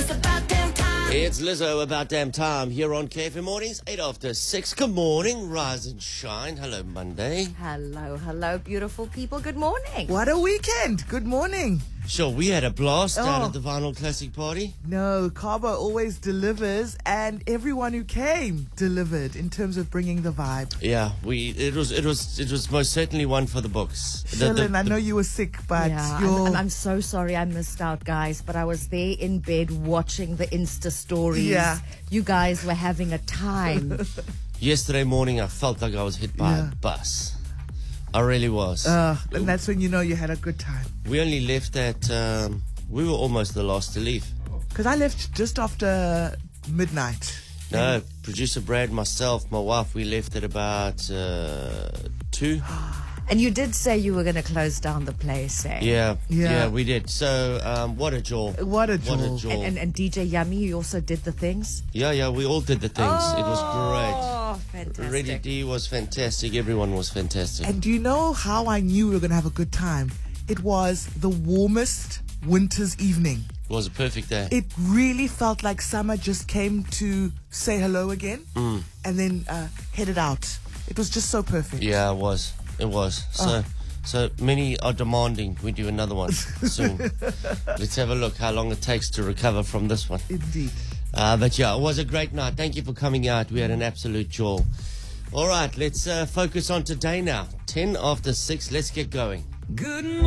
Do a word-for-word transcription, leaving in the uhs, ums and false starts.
It's about damn time. It's Lizzo, About Damn Time, here on K F M Mornings, eight after six. Good morning, rise and shine. Hello, Monday. Hello, hello, beautiful people. Good morning. What a weekend. Good morning. Sure, we had a blast out Oh. at the Vinyl Classic Party. No, Cabo always delivers, and everyone who came delivered in terms of bringing the vibe. Yeah, we it was it was it was most certainly one for the books. The- the- Shilin, I the- know you were sick, but Yeah, I'm, you're... I'm, I'm so sorry I missed out, guys, but I was there in bed watching the Insta stories. Yeah. You guys were having a time. Yesterday morning, I felt like I was hit by Yeah. a bus. I really was. Uh, and that's when you know you had a good time. we only left at um, we were almost the last to leave. Because I left just after midnight. No, producer Brad, myself, my wife, we left at about uh, two. And you did say you were going to close down the place, eh? Yeah, Yeah. yeah, we did. So, um, what a jaw. What a What a jaw. jaw. And, and, and D J Yummy, you also did the things? Yeah, yeah, we all did the things. It was Oh, great. fantastic. Ready D was fantastic. Everyone was fantastic. And do you know how I knew we were going to have a good time? It was the warmest winter's evening. It was a perfect day. It really felt like summer just came to say hello again Mm. and then uh, headed out. It was just so perfect. Yeah, it was. It was. So, so many are demanding we do another one soon. Let's have a look how long it takes to recover from this one. Indeed. Uh, but yeah, it was a great night. Thank you for coming out. We had an absolute jaw. All right, let's uh, focus on today now. ten after six. Let's get going. Good morning.